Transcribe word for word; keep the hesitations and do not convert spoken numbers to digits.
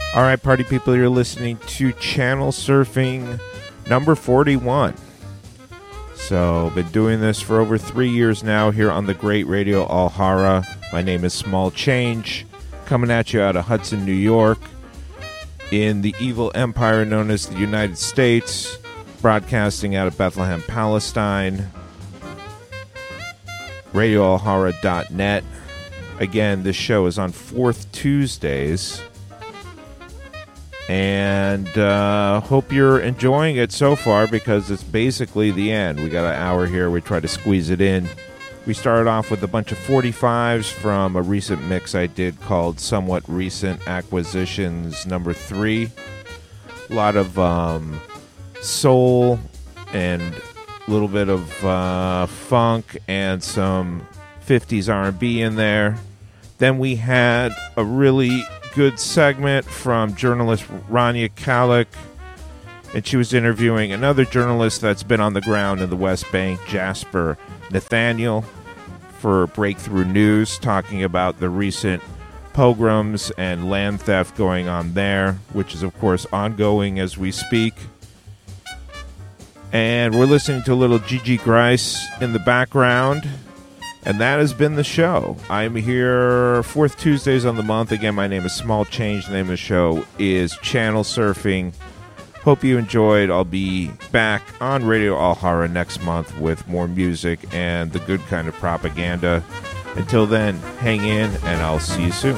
All right, party people, you're listening to Channel Surfing number forty-one. So, been doing this for over three years now here on the great Radio Alhara. My name is Small Change, coming at you out of Hudson, New York, in the evil empire known as the United States, broadcasting out of Bethlehem, Palestine, radio alhara dot net. Again, this show is on fourth Tuesdays. And uh, hope you're enjoying it so far, because it's basically the end. We got an hour here. We try to squeeze it in. We started off with a bunch of forty-fives from a recent mix I did called Somewhat Recent Acquisitions number three. A lot of um, soul and a little bit of uh, funk and some fifties R and B in there. Then we had a really good segment from journalist Rania Khalek, and she was interviewing another journalist that's been on the ground in the West Bank, Jasper Nathaniel, for Breakthrough News, talking about the recent pogroms and land theft going on there, which is, of course, ongoing as we speak. And we're listening to a little Gigi Grice in the background. And that has been the show. I'm here fourth Tuesdays on the month. Again, my name is Small Change. The name of the show is Channel Surfing. Hope you enjoyed. I'll be back on Radio Alhara next month with more music and the good kind of propaganda. Until then, hang in, and I'll see you soon.